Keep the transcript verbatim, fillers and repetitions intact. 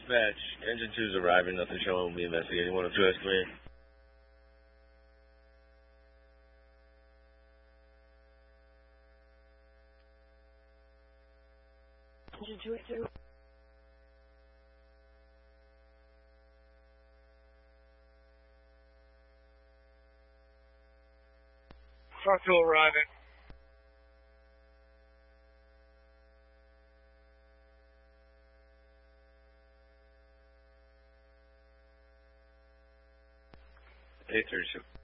Dispatch, engine two is arriving, nothing showing, we'll be investigating one oh two S three. Engine two eight two. Truck will arriving. eight thirty-two.